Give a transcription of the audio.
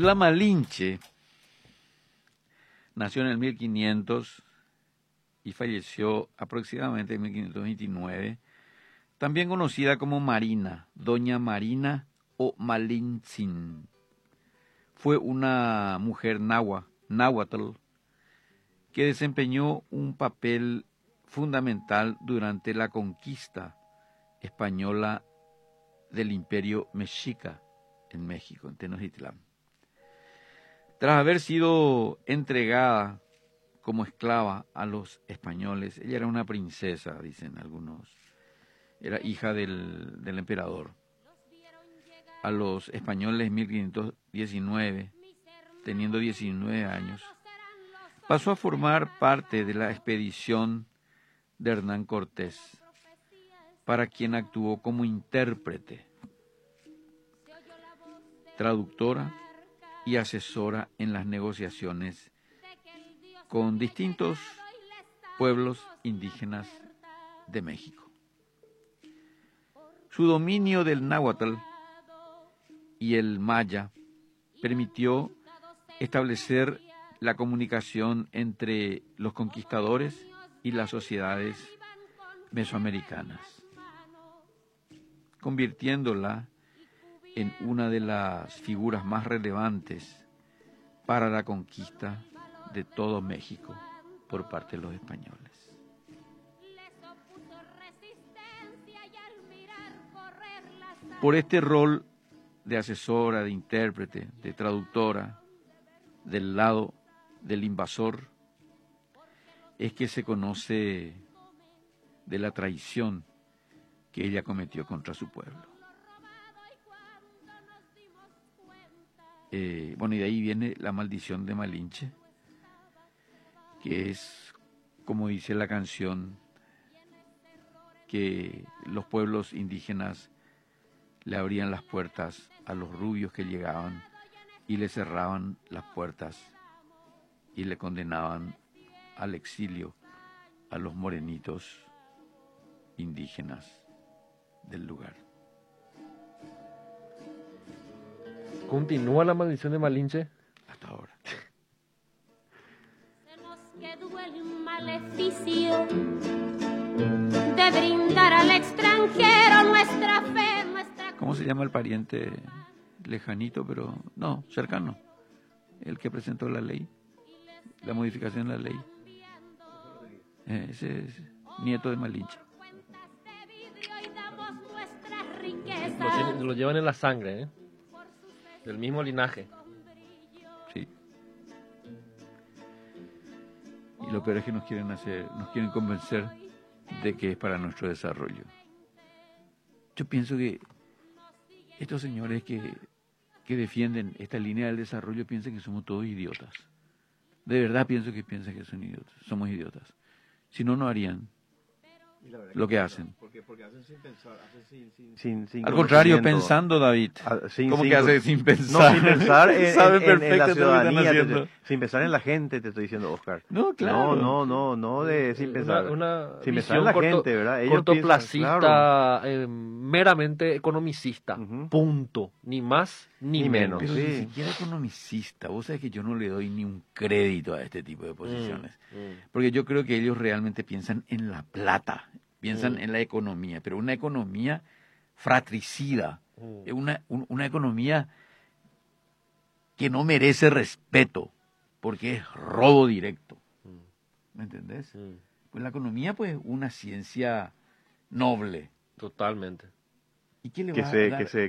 La Malinche nació en el 1500 y falleció aproximadamente en 1529, también conocida como Marina, Doña Marina o Malintzin. Fue una mujer náhuatl, que desempeñó un papel fundamental durante la conquista española del Imperio Mexica en México, en Tenochtitlán. Tras haber sido entregada como esclava a los españoles, ella era una princesa, dicen algunos, era hija del emperador. A los españoles en 1519, teniendo 19 años, pasó a formar parte de la expedición de Hernán Cortés, para quien actuó como intérprete, traductora y asesora en las negociaciones con distintos pueblos indígenas de México. Su dominio del náhuatl y el maya permitió establecer la comunicación entre los conquistadores y las sociedades mesoamericanas, convirtiéndola en una de las figuras más relevantes para la conquista de todo México por parte de los españoles. Por este rol de asesora, de intérprete, de traductora, del lado del invasor, es que se conoce de la traición que ella cometió contra su pueblo. Y de ahí viene la maldición de Malinche, que es, como dice la canción, que los pueblos indígenas le abrían las puertas a los rubios que llegaban y le cerraban las puertas y le condenaban al exilio a los morenitos indígenas del lugar. ¿Continúa la maldición de Malinche? Hasta ahora. Se nos quedó el maleficio de brindar al extranjero nuestra fe, nuestra... ¿Cómo se llama el pariente lejanito, pero no, cercano? El que presentó la ley, la modificación de la ley. Ese es nieto de Malinche. Lo llevan en la sangre, ¿eh? Del mismo linaje. Sí. Y lo peor es que nos quieren convencer de que es para nuestro desarrollo. Yo pienso que estos señores que defienden esta línea del desarrollo piensan que somos todos idiotas. De verdad pienso que piensan que somos idiotas. Si no, no harían lo que hacen. Porque hacen sin pensar, hacen sin Al contrario, conocimiento. pensando, David. ¿Cómo que hace sin pensar? No, sin pensar Sabe en la perfecto lo que están ciudadanía, haciendo. sin pensar en la gente, te estoy diciendo, Oscar. No, claro. No, sin pensar. Sin pensar en visión la gente, ¿verdad? Ellos cortoplacista, piensan, meramente economicista. Punto. Ni más ni menos. Pero Sí. ni siquiera economicista. Vos sabés que yo no le doy ni un crédito a este tipo de posiciones. Porque yo creo que ellos realmente piensan en la plata, piensan en la economía, pero una economía fratricida, una economía que no merece respeto, porque es robo directo. ¿Me entendés? Pues la economía, pues, una ciencia noble. Totalmente. ¿Y qué le que va a se, dar? que se